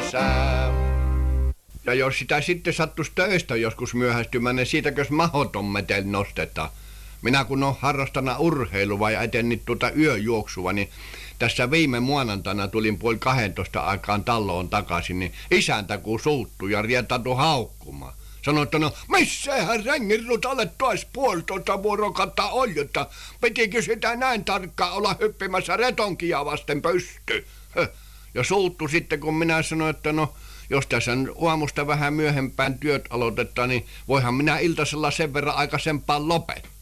töissä. Ja jos sitä sitten sattuisi töistä joskus myöhästymään, niin siitäkös mahoton metel nostetaan. Minä kun olen harrastana urheilua ja etennyt yöjuoksua, niin tässä viime maanantaina tulin 11:30 aikaan taloon takaisin, niin isäntä kun suuttui ja rietautui haukkumaan. Sanoi, että no missähän rengin rutalle taas 1,5 vuorokautta oli, että pitikö sitä näin tarkkaan olla hyppimässä retonkia vasten pysty. Ja suuttu sitten, kun minä sanoin, että no jos tässä aamusta vähän myöhempään työt aloitetaan, niin voihan minä iltasella sen verran aikaisempaan lopettaa.